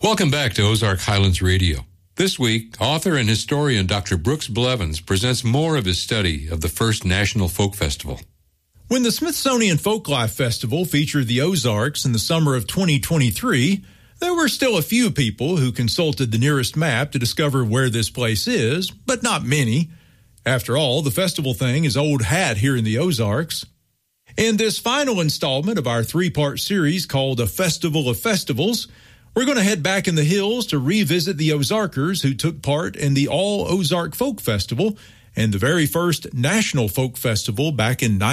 Welcome back to Ozark Highlands Radio. This week, author and historian Dr. Brooks Blevins presents more of his study of the first National Folk Festival. When the Smithsonian Folklife Festival featured the Ozarks in the summer of 2023, there were still a few people who consulted the nearest map to discover where this place is, but not many. After all, the festival thing is old hat here in the Ozarks. In this final installment of our three-part series called A Festival of Festivals, we're going to head back in the hills to revisit the Ozarkers who took part in the All-Ozark Folk Festival and the very first National Folk Festival back in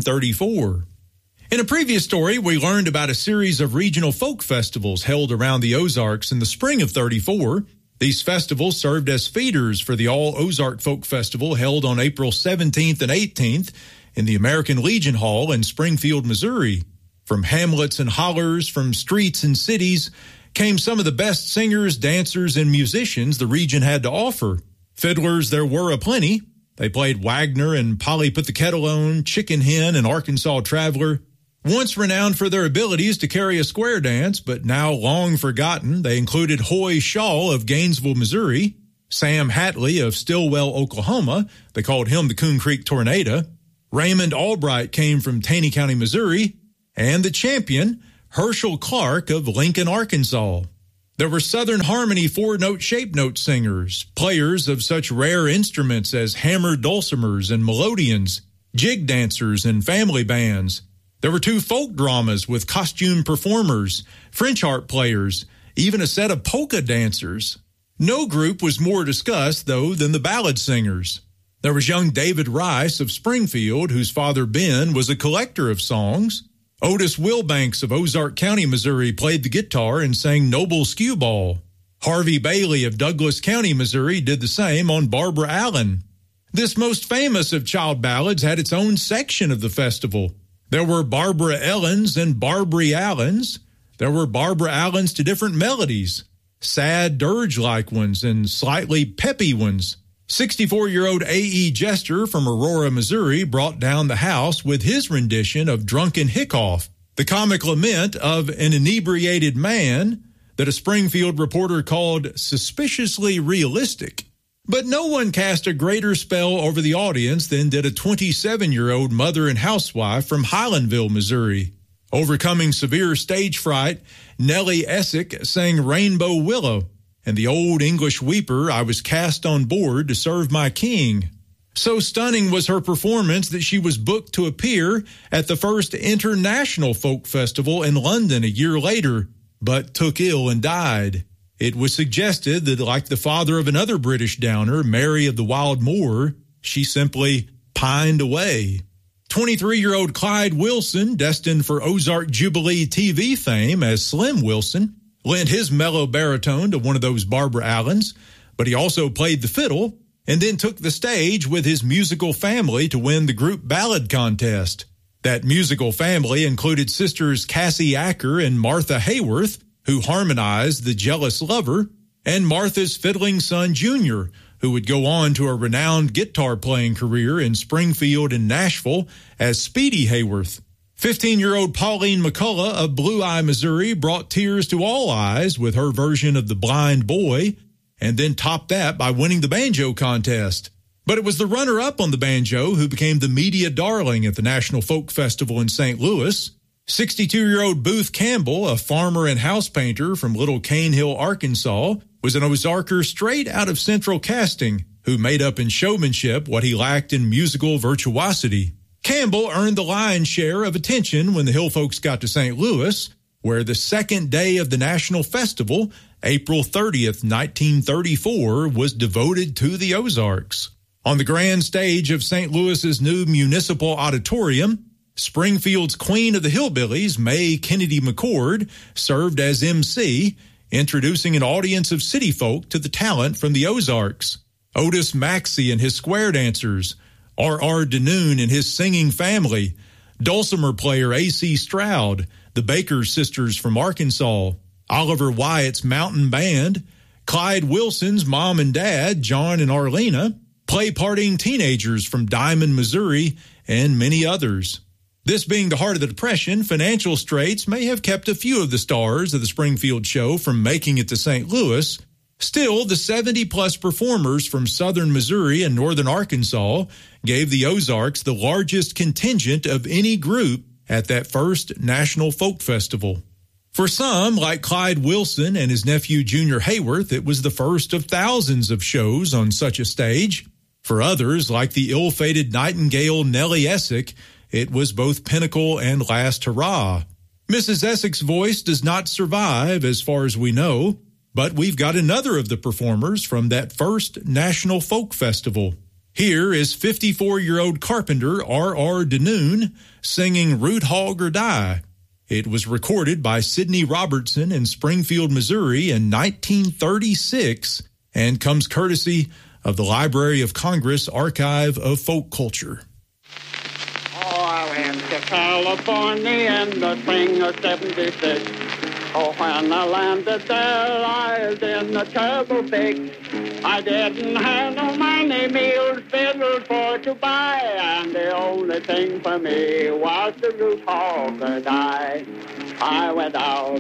1934. In a previous story, we learned about a series of regional folk festivals held around the Ozarks in the spring of 34. These festivals served as feeders for the All-Ozark Folk Festival held on April 17th and 18th in the American Legion Hall in Springfield, Missouri. From hamlets and hollers, from streets and cities, came some of the best singers, dancers, and musicians the region had to offer. Fiddlers there were aplenty. They played Wagner and Polly Put the Kettle On, Chicken Hen, and Arkansas Traveler. Once renowned for their abilities to carry a square dance, but now long forgotten, they included Hoy Shaw of Gainesville, Missouri, Sam Hatley of Stillwell, Oklahoma. They called him the Coon Creek Tornado. Raymond Albright came from Taney County, Missouri, and the champion, Herschel Clark of Lincoln, Arkansas. There were Southern Harmony four-note shape note singers, players of such rare instruments as hammered dulcimers and melodeons, jig dancers and family bands. There were two folk dramas with costume performers, French harp players, even a set of polka dancers. No group was more discussed, though, than the ballad singers. There was young David Rice of Springfield, whose father Ben was a collector of songs. Otis Wilbanks of Ozark County, Missouri, played the guitar and sang Noble Skewball. Harvey Bailey of Douglas County, Missouri, did the same on Barbara Allen. This most famous of child ballads had its own section of the festival. There were Barbara Ellens and Barbary Allens. There were Barbara Allens to different melodies, sad dirge-like ones and slightly peppy ones. 64-year-old A.E. Jester from Aurora, Missouri, brought down the house with his rendition of Drunken Hickoff, the comic lament of an inebriated man that a Springfield reporter called suspiciously realistic. But no one cast a greater spell over the audience than did a 27-year-old mother and housewife from Highlandville, Missouri. Overcoming severe stage fright, Nellie Essick sang Rainbow Willow, and the old English weeper, I was cast on board to serve my king. So stunning was her performance that she was booked to appear at the first International Folk Festival in London a year later, but took ill and died. It was suggested that, like the father of another British downer, Mary of the Wild Moor, she simply pined away. 23-year-old Clyde Wilson, destined for Ozark Jubilee TV fame as Slim Wilson, lent his mellow baritone to one of those Barbara Allens, but he also played the fiddle and then took the stage with his musical family to win the group ballad contest. That musical family included sisters Cassie Acker and Martha Hayworth, who harmonized The Jealous Lover, and Martha's fiddling son Junior, who would go on to a renowned guitar-playing career in Springfield and Nashville as Speedy Hayworth. 15-year-old Pauline McCullough of Blue Eye, Missouri, brought tears to all eyes with her version of The Blind Boy, and then topped that by winning the banjo contest. But it was the runner-up on the banjo who became the media darling at the National Folk Festival in St. Louis. 62-year-old Booth Campbell, a farmer and house painter from Little Cane Hill, Arkansas, was an Ozarker straight out of Central Casting, who made up in showmanship what he lacked in musical virtuosity. Campbell earned the lion's share of attention when the Hill folks got to St. Louis, where the second day of the National Festival, April 30th, 1934, was devoted to the Ozarks. On the grand stage of St. Louis's new municipal auditorium, Springfield's Queen of the Hillbillies, May Kennedy McCord, served as MC, introducing an audience of city folk to the talent from the Ozarks. Otis Maxey and his square dancers, R.R. Denoon and his singing family, dulcimer player A.C. Stroud, the Baker sisters from Arkansas, Oliver Wyatt's mountain band, Clyde Wilson's mom and dad, John and Arlena, play-partying teenagers from Diamond, Missouri, and many others. This being the heart of the Depression, financial straits may have kept a few of the stars of the Springfield show from making it to St. Louis. Still, the 70-plus performers from southern Missouri and northern Arkansas gave the Ozarks the largest contingent of any group at that first National Folk Festival. For some, like Clyde Wilson and his nephew Junior Hayworth, it was the first of thousands of shows on such a stage. For others, like the ill-fated Nightingale Nellie Essick, it was both pinnacle and last hurrah. Mrs. Essick's voice does not survive, as far as we know, but we've got another of the performers from that first National Folk Festival. Here is 54-year-old carpenter R.R. Denoon singing Root Hog or Die. It was recorded by Sidney Robertson in Springfield, Missouri in 1936 and comes courtesy of the Library of Congress Archive of Folk Culture. I went to California in the spring of 76. Oh, when I landed there, I was in a terrible fix. I didn't have no money, meals, fiddles for to buy, and the only thing for me was the root hog or die. I went out